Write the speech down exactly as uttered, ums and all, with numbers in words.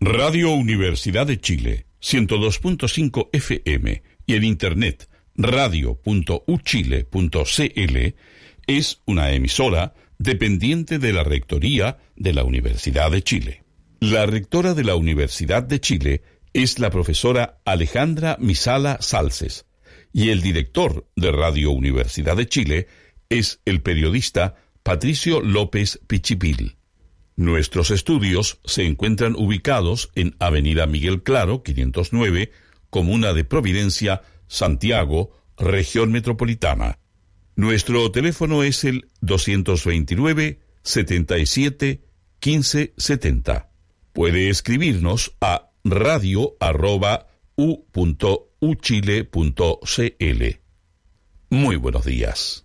Radio Universidad de Chile, ciento dos punto cinco F M y en Internet radio punto u chile punto c l es una emisora dependiente de la Rectoría de la Universidad de Chile. La rectora de la Universidad de Chile es la profesora Alejandra Misala Salces y el director de Radio Universidad de Chile es el periodista Patricio López Pichipil. Nuestros estudios se encuentran ubicados en Avenida Miguel Claro, quinientos nueve, Comuna de Providencia, Santiago, Región Metropolitana. Nuestro teléfono es el doscientos veintinueve, setenta y siete, quince setenta. Puede escribirnos a radio arroba u punto u chile punto c l. Muy buenos días.